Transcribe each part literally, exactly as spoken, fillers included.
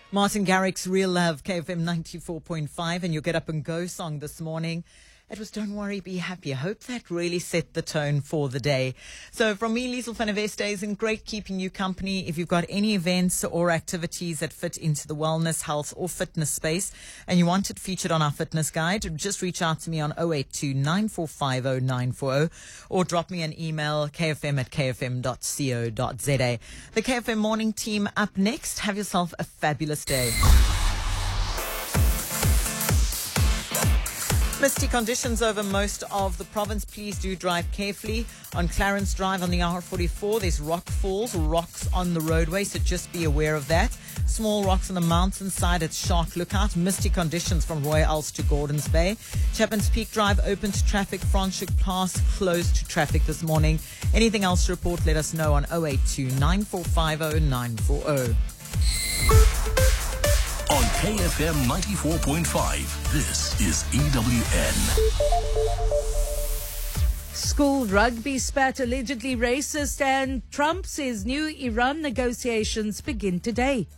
Martin Garrix's Real Love, K F M ninety-four point five, and your Get Up and Go song this morning. It was Don't Worry, Be Happy. I hope that really set the tone for the day. So from me, Liesl van der Westhuizen, is in great keeping you company. If you've got any events or activities that fit into the wellness, health or fitness space and you want it featured on our fitness guide, just reach out to me on oh eight two, nine four five oh, nine four oh or drop me an email, k f m at k f m dot co dot z a. The K F M morning team up next. Have yourself a fabulous day. Misty conditions over most of the province. Please do drive carefully. On Clarence Drive on the R forty-four, there's rock falls, rocks on the roadway, so just be aware of that. Small rocks on the mountainside at Shark Lookout. Misty conditions from Royal Alps to Gordons Bay. Chapman's Peak Drive open to traffic. Franschhoek Pass closed to traffic this morning. Anything else to report, let us know on oh eight two, nine four five oh, nine four oh. On K F M ninety-four point five, this is E W N. School rugby spat allegedly racist, and Trump says new Iran negotiations begin today.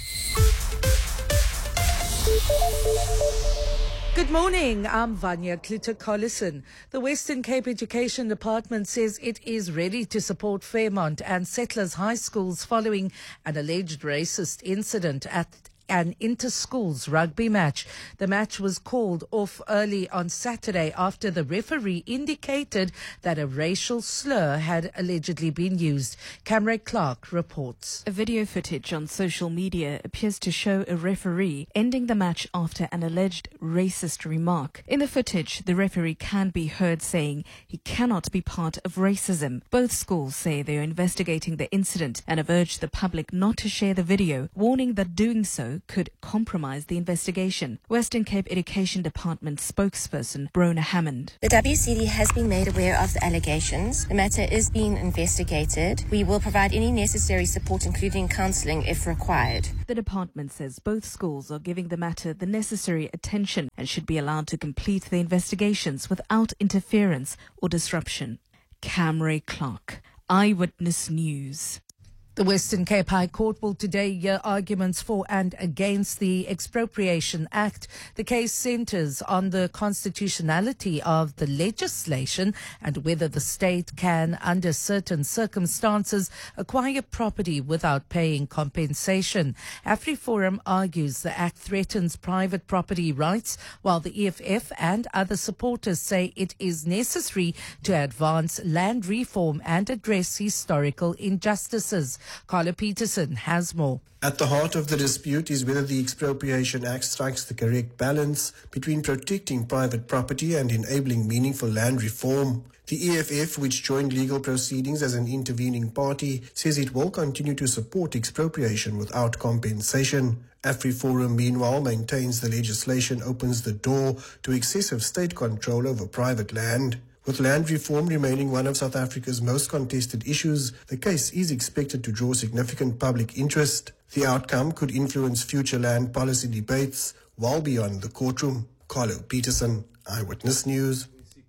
Good morning, I'm Vanya Kluter-Collison. The Western Cape Education Department says it is ready to support Fairmont and Settlers High Schools following an alleged racist incident at an inter-schools rugby match. The match was called off early on Saturday after the referee indicated that a racial slur had allegedly been used. Camry Clark reports. A video footage on social media appears to show a referee ending the match after an alleged racist remark. In the footage, the referee can be heard saying he cannot be part of racism. Both schools say they are investigating the incident and have urged the public not to share the video, warning that doing so could compromise the investigation. Western Cape Education Department spokesperson Brona Hammond. The W C D has been made aware of the allegations. The matter is being investigated. We will provide any necessary support, including counselling if required. The department says both schools are giving the matter the necessary attention and should be allowed to complete the investigations without interference or disruption. Camry Clark, Eyewitness News. The Western Cape High Court will today hear arguments for and against the Expropriation Act. The case centres on the constitutionality of the legislation and whether the state can, under certain circumstances, acquire property without paying compensation. AfriForum argues the Act threatens private property rights, while the E F F and other supporters say it is necessary to advance land reform and address historical injustices. Carlo Peterson has more. At the heart of the dispute is whether the Expropriation Act strikes the correct balance between protecting private property and enabling meaningful land reform. The E F F, which joined legal proceedings as an intervening party, says it will continue to support expropriation without compensation. AfriForum, meanwhile, maintains the legislation opens the door to excessive state control over private land. With land reform remaining one of South Africa's most contested issues, the case is expected to draw significant public interest. The outcome could influence future land policy debates well beyond the courtroom. Carlo Peterson, Eyewitness News.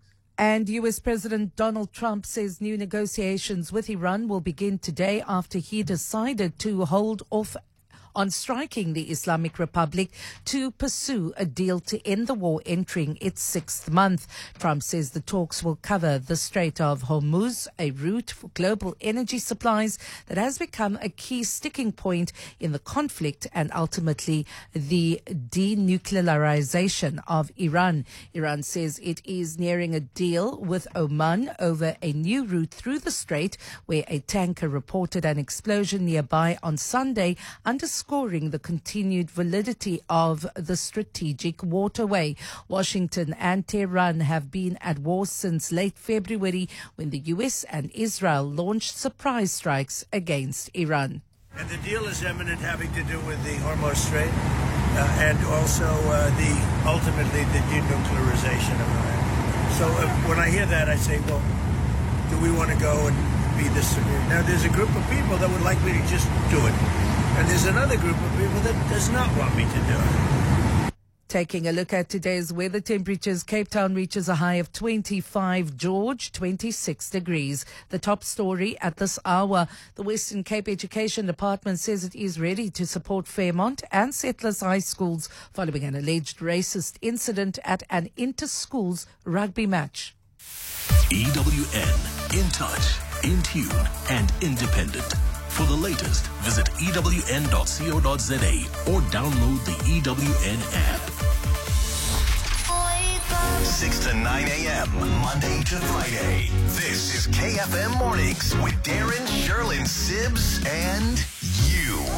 And U S President Donald Trump says new negotiations with Iran will begin today after he decided to hold off on striking the Islamic Republic to pursue a deal to end the war entering its sixth month. Trump says the talks will cover the Strait of Hormuz, a route for global energy supplies that has become a key sticking point in the conflict, and ultimately the denuclearization of Iran. Iran says it is nearing a deal with Oman over a new route through the strait, where a tanker reported an explosion nearby on Sunday, underscoring the continued validity of the strategic waterway. Washington and Tehran have been at war since late February, when the U S and Israel launched surprise strikes against Iran. And the deal is imminent, having to do with the Hormuz Strait uh, and also uh, the ultimately the denuclearization of Iran. So uh, when I hear that, I say, well, do we want to go and be this severe? Now, there's a group of people that would like me to just do it. And there's another group of people that does not want me to do it. Taking a look at today's weather temperatures, Cape Town reaches a high of twenty-five, George twenty-six degrees. The top story at this hour, the Western Cape Education Department says it is ready to support Fairmont and Settlers High Schools following an alleged racist incident at an inter-schools rugby match. E W N, in touch, in tune and independent. For the latest, visit E W N dot co dot za or download the E W N app. six to nine a.m. Monday to Friday. This is K F M Mornings with Darren, Sherlyn, Sibbs, and